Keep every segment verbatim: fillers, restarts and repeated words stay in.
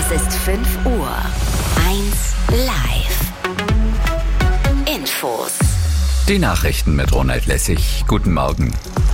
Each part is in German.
Es ist fünf Uhr. eins live. Infos. Die Nachrichten mit Ronald Lessig. Guten Morgen.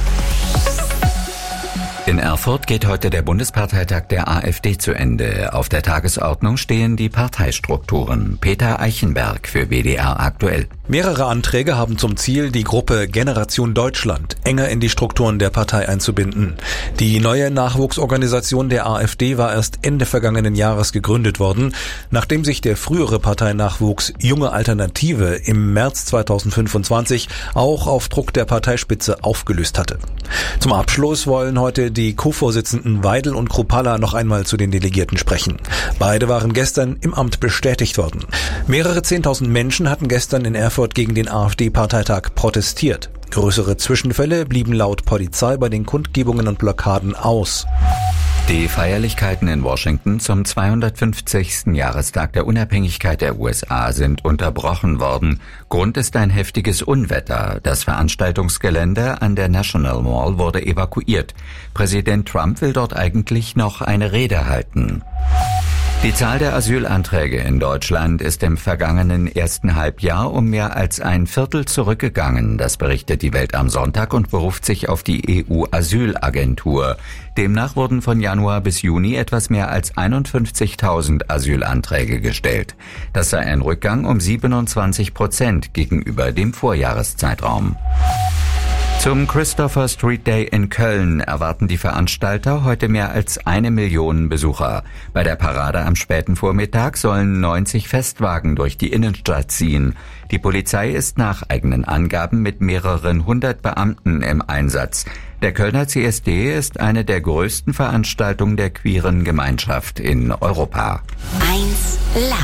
In Erfurt geht heute der Bundesparteitag der AfD zu Ende. Auf der Tagesordnung stehen die Parteistrukturen. Peter Eichenberg für W D R aktuell. Mehrere Anträge haben zum Ziel, die Gruppe Generation Deutschland enger in die Strukturen der Partei einzubinden. Die neue Nachwuchsorganisation der AfD war erst Ende vergangenen Jahres gegründet worden, nachdem sich der frühere Parteinachwuchs Junge Alternative im März zweitausendfünfundzwanzig auch auf Druck der Parteispitze aufgelöst hatte. Zum Abschluss wollen heute die Co-Vorsitzenden Weidel und Kruppalla noch einmal zu den Delegierten sprechen. Beide waren gestern im Amt bestätigt worden. Mehrere zehntausend Menschen hatten gestern in Erfurt gegen den AfD-Parteitag protestiert. Größere Zwischenfälle blieben laut Polizei bei den Kundgebungen und Blockaden aus. Die Feierlichkeiten in Washington zum zweihundertfünfzigsten Jahrestag der Unabhängigkeit der U S A sind unterbrochen worden. Grund ist ein heftiges Unwetter. Das Veranstaltungsgelände an der National Mall wurde evakuiert. Präsident Trump will dort eigentlich noch eine Rede halten. Die Zahl der Asylanträge in Deutschland ist im vergangenen ersten Halbjahr um mehr als ein Viertel zurückgegangen. Das berichtet die Welt am Sonntag und beruft sich auf die E U-Asylagentur. Demnach wurden von Januar bis Juni etwas mehr als einundfünfzigtausend Asylanträge gestellt. Das sei ein Rückgang um siebenundzwanzig Prozent gegenüber dem Vorjahreszeitraum. Zum Christopher Street Day in Köln erwarten die Veranstalter heute mehr als eine Million Besucher. Bei der Parade am späten Vormittag sollen neunzig Festwagen durch die Innenstadt ziehen. Die Polizei ist nach eigenen Angaben mit mehreren hundert Beamten im Einsatz. Der Kölner C S D ist eine der größten Veranstaltungen der queeren Gemeinschaft in Europa. eins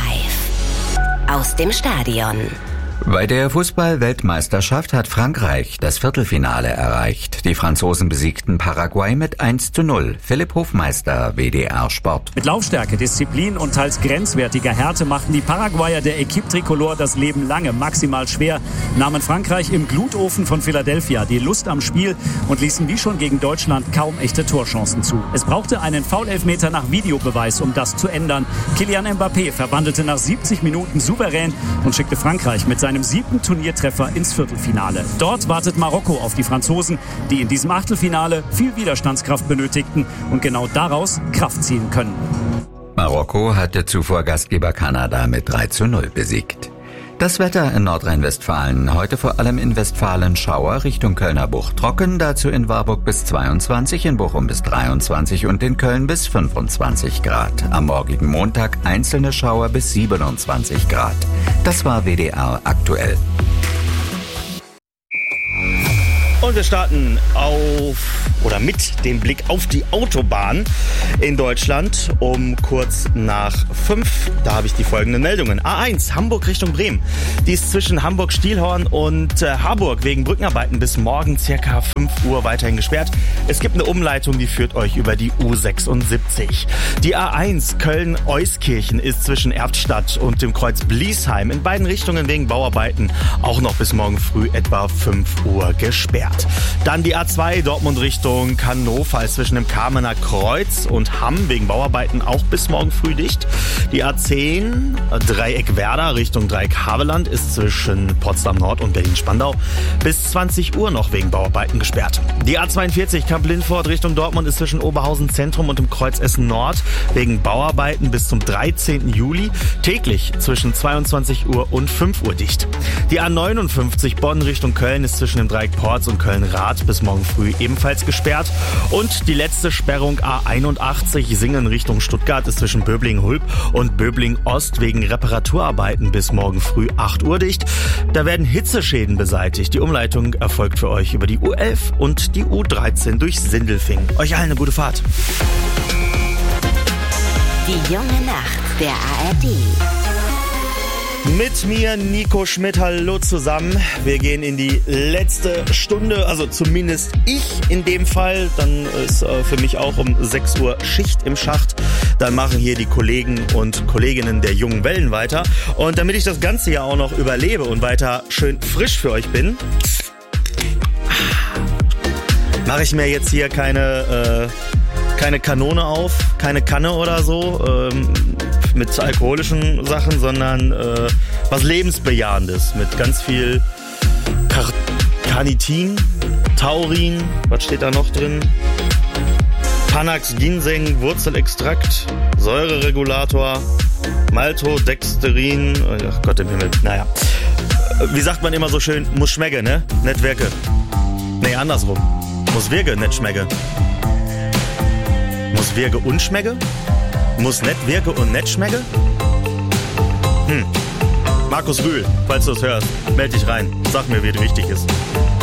live. Aus dem Stadion. Bei der Fußball-Weltmeisterschaft hat Frankreich das Viertelfinale erreicht. Die Franzosen besiegten Paraguay mit eins zu null. Philipp Hofmeister, W D R Sport. Mit Laufstärke, Disziplin und teils grenzwertiger Härte machten die Paraguayer der Equipe Tricolore das Leben lange maximal schwer, nahmen Frankreich im Glutofen von Philadelphia die Lust am Spiel und ließen wie schon gegen Deutschland kaum echte Torchancen zu. Es brauchte einen Foul-Elfmeter nach Videobeweis, um das zu ändern. Kylian Mbappé verwandelte nach siebzig Minuten souverän und schickte Frankreich mit seinem seinem siebten Turniertreffer ins Viertelfinale. Dort wartet Marokko auf die Franzosen, die in diesem Achtelfinale viel Widerstandskraft benötigten und genau daraus Kraft ziehen können. Marokko hatte zuvor Gastgeber Kanada mit drei zu null besiegt. Das Wetter in Nordrhein-Westfalen. Heute vor allem in Westfalen Schauer Richtung Kölner Bucht trocken, dazu in Warburg bis zweiundzwanzig, in Bochum bis dreiundzwanzig und in Köln bis fünfundzwanzig Grad. Am morgigen Montag einzelne Schauer bis siebenundzwanzig Grad. Das war W D R aktuell. Und wir starten auf oder mit dem Blick auf die Autobahn in Deutschland um kurz nach fünf. Da habe ich die folgenden Meldungen. A eins, Hamburg Richtung Bremen. Die ist zwischen Hamburg-Stielhorn und äh, Harburg wegen Brückenarbeiten bis morgen circa fünf Uhr weiterhin gesperrt. Es gibt eine Umleitung, die führt euch über die U sechsundsiebzig. Die A eins Köln-Euskirchen ist zwischen Erftstadt und dem Kreuz Bliesheim in beiden Richtungen wegen Bauarbeiten auch noch bis morgen früh etwa fünf Uhr gesperrt. Dann die A zwei Dortmund Richtung Hannover ist zwischen dem Kamener Kreuz und Hamm wegen Bauarbeiten auch bis morgen früh dicht. Die A zehn Dreieck Werder Richtung Dreieck Havelland ist zwischen Potsdam Nord und Berlin-Spandau bis zwanzig Uhr noch wegen Bauarbeiten gesperrt. Die A zweiundvierzig Kamp-Lindfort Richtung Dortmund ist zwischen Oberhausen Zentrum und dem Kreuz Essen Nord wegen Bauarbeiten bis zum dreizehnten Juli täglich zwischen zweiundzwanzig Uhr und fünf Uhr dicht. Die A neunundfünfzig Bonn Richtung Köln ist zwischen dem Dreieck Porz und Köln-Rath bis morgen früh ebenfalls gesperrt. Und die letzte Sperrung A einundachtzig Singen Richtung Stuttgart ist zwischen Böblingen-Hulb und Böblingen-Ost wegen Reparaturarbeiten bis morgen früh acht Uhr dicht. Da werden Hitzeschäden beseitigt. Die Umleitung erfolgt für euch über die U elf und die U dreizehn durch Sindelfingen. Euch allen eine gute Fahrt. Die junge Nacht der A R D. Mit mir Nico Schmidt, hallo zusammen. Wir gehen in die letzte Stunde, also zumindest ich in dem Fall. Dann ist äh, für mich auch um sechs Uhr Schicht im Schacht. Dann machen hier die Kollegen und Kolleginnen der Jungen Wellen weiter. Und damit ich das Ganze ja auch noch überlebe und weiter schön frisch für euch bin, mache ich mir jetzt hier keine... Äh, keine Kanone auf, keine Kanne oder so, ähm, mit alkoholischen Sachen, sondern äh, was Lebensbejahendes, mit ganz viel Car- Carnitin, Taurin, was steht da noch drin? Panax, Ginseng, Wurzelextrakt, Säureregulator, Maltodextrin, ach Gott im Himmel, naja. Wie sagt man immer so schön, muss schmecke, ne? Nicht wirke. Nee, andersrum. Muss wirke, nicht schmecke. Muss wirke und schmecke? Muss nicht wirke und nicht schmecke? Hm. Markus Rühl, falls du es hörst, meld dich rein. Sag mir, wie es richtig ist.